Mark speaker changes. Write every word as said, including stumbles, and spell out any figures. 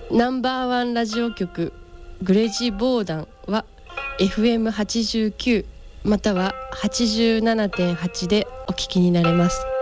Speaker 1: ナンバーワンラジオ局グレジボーダンは エフエムはちじゅうきゅう または はちじゅうななてんはち でお聞きになれます。